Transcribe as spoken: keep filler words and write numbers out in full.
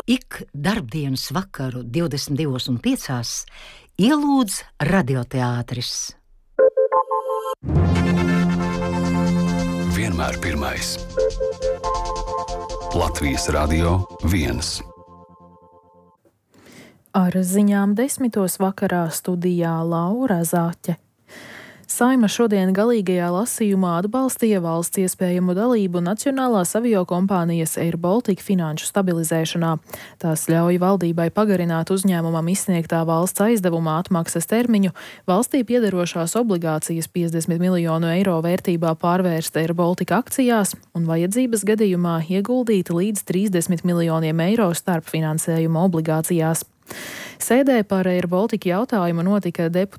ik darbdienas vakaru divdesmit divos un piecās ielūdz radioteātris. Vienmēr pirmais. Latvijas Radio viens. Ar ziņām desmitos vakarā studijā Laura Zāķe. Saeima šodien galīgajā lasījumā atbalstīja valsts iespējamu dalību Nacionālās aviokompānijas Air Baltica finanšu stabilizēšanā. Tās ļauj valdībai pagarināt uzņēmumam izsniegtā valsts aizdevuma atmaksas termiņu, valstī piederošās obligācijas piecdesmit miljonu eiro vērtībā pārvērst Air Baltica akcijās un vajadzības gadījumā ieguldīt līdz trīsdesmit miljoniem eiro starpfinansējuma obligācijās. Sēdē par Air Baltica jautājumu notika deputāta